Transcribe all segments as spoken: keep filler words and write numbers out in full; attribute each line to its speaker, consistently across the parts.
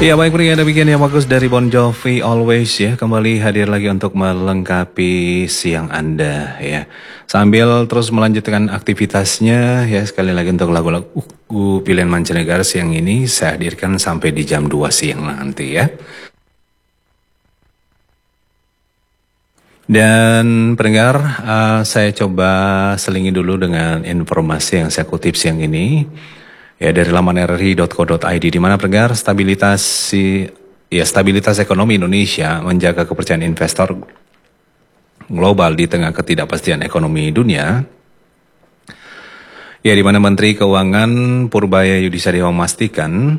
Speaker 1: Ya baik, berikan demikian yang bagus dari Bon Jovi Always ya. Kembali hadir lagi untuk melengkapi siang Anda ya. Sambil terus melanjutkan aktivitasnya ya, sekali lagi untuk lagu-lagu uh, pilihan mancanegara siang ini saya hadirkan sampai di jam dua siang nanti ya. Dan pendengar, uh, saya coba selingi dulu dengan informasi yang saya kutip siang ini. Ya, dari laman r r i dot co dot i d, di mana pendengar stabilitas si ya stabilitas ekonomi Indonesia menjaga kepercayaan investor global di tengah ketidakpastian ekonomi dunia. Ya, di mana Menteri Keuangan Purbaya Yudhisadewa memastikan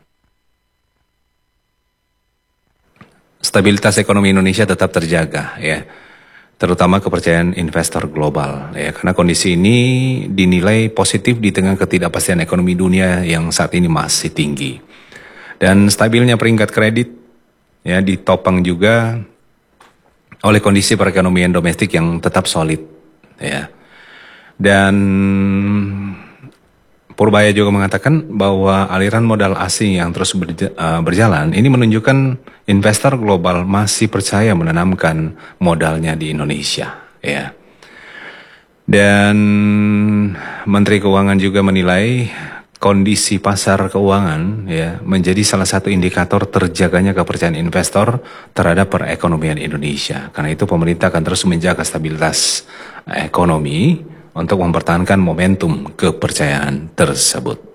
Speaker 1: stabilitas ekonomi Indonesia tetap terjaga ya, terutama kepercayaan investor global ya, karena kondisi ini dinilai positif di tengah ketidakpastian ekonomi dunia yang saat ini masih tinggi. Dan stabilnya peringkat kredit ya ditopang juga oleh kondisi perekonomian domestik yang tetap solid ya. Dan Purbaya juga mengatakan bahwa aliran modal asing yang terus berja, uh, berjalan ini menunjukkan investor global masih percaya menanamkan modalnya di Indonesia ya. Dan Menteri Keuangan juga menilai kondisi pasar keuangan ya menjadi salah satu indikator terjaganya kepercayaan investor terhadap perekonomian Indonesia. Karena itu pemerintah akan terus menjaga stabilitas ekonomi untuk mempertahankan momentum kepercayaan tersebut.